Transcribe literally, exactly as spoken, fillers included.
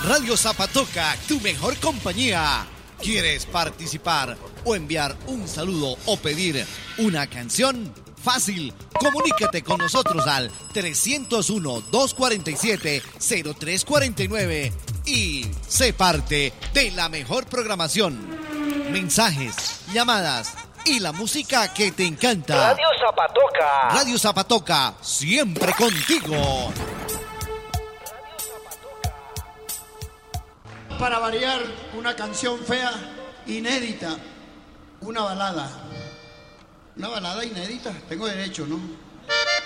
Radio Zapatoca, tu mejor compañía. ¿Quieres participar o enviar un saludo o pedir una canción? Fácil, comunícate con nosotros al trescientos uno, doscientos cuarenta y siete, cero tres cuarenta y nueve y sé parte de la mejor programación. Mensajes, llamadas y la música que te encanta. Radio Zapatoca. Radio Zapatoca, siempre contigo. Para variar, una canción fea, inédita, una balada. Una balada inédita, tengo derecho, ¿no?